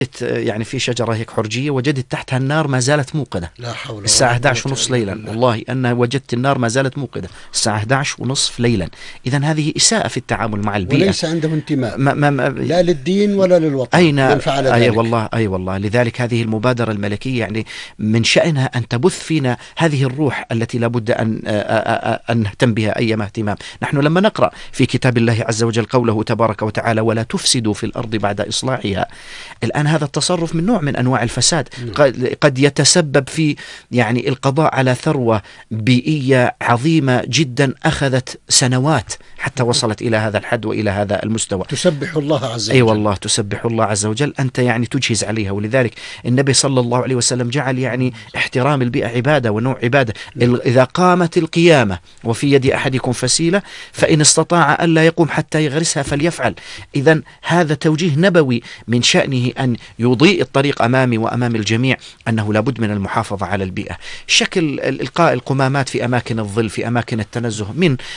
يعني في شجرة هيك حرجية، وجدت تحتها النار ما زالت موقدة. لا حول الساعة 11:30 ليلا، والله أنا وجدت النار ما زالت موقدة الساعة 11:30 ليلا. إذا هذه إساءة في التعامل مع البيئة، وليس عندهم انتماء لا للدين ولا للوطن. أين فعل ذلك؟ أي والله. لذلك هذه المبادرة الملكية يعني من شأنها أن تبث فينا هذه الروح التي لابد أن نهتم بها أيما اهتمام. نحن لما نقرأ في كتاب الله عز وجل قوله تبارك وتعالى ولا تفسدوا في الأرض بعد إصلاحها، الآن هذا التصرف من نوع من أنواع الفساد، قد يتسبب في يعني القضاء على ثروة بيئية عظيمة جدا أخذت سنوات حتى وصلت إلى هذا الحد وإلى هذا المستوى. تسبح الله عز وجل. أي والله تسبح الله عز وجل، أنت يعني تجهز عليها. ولذلك النبي صلى الله عليه وسلم جعل يعني احترام البيئة عبادة ونوع عبادة. إذا قامت القيامة وفي يد أحدكم فسيلة فإن استطاع ألا يقوم حتى يغرسها فليفعل. إذن هذا توجيه نبوي من شأنه أن يضيء الطريق أمامي وأمام الجميع أنه لابد من المحافظة على البيئة. شكل إلقاء القمامات في أماكن الظل، في أماكن التنزه،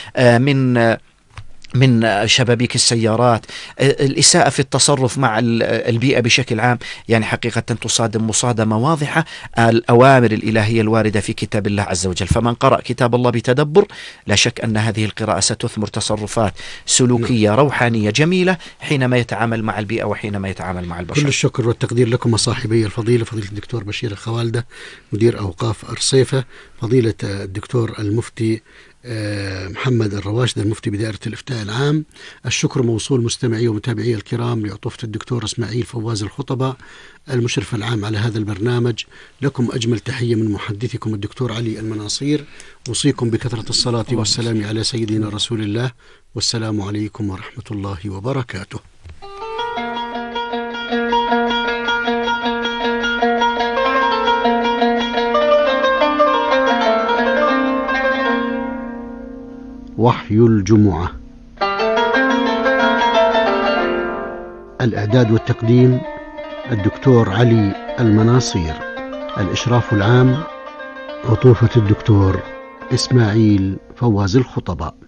من شبابيك السيارات، الإساءة في التصرف مع البيئة بشكل عام، يعني حقيقة تصادم مصادمة واضحة الأوامر الإلهية الواردة في كتاب الله عز وجل. فمن قرأ كتاب الله بتدبر لا شك أن هذه القراءة ستثمر تصرفات سلوكية روحانية جميلة حينما يتعامل مع البيئة وحينما يتعامل مع البشر. كل الشكر والتقدير لكم صاحبي الفضيلة، فضيلة الدكتور بشير الخوالدة مدير أوقاف أرصيفة، فضيلة الدكتور المفتي محمد الرواشد المفتي بدائرة الإفتاء العام. الشكر موصول مستمعي ومتابعي الكرام لعطوفة الدكتور إسماعيل فواز الخطبة المشرف العام على هذا البرنامج. لكم أجمل تحية من محدثكم الدكتور علي المناصير. أوصيكم بكثرة الصلاة والسلام على سيدنا رسول الله، والسلام عليكم ورحمة الله وبركاته. وحي الجمعة. الإعداد والتقديم الدكتور علي المناصير. الإشراف العام عطوفة الدكتور إسماعيل فواز الخطبة.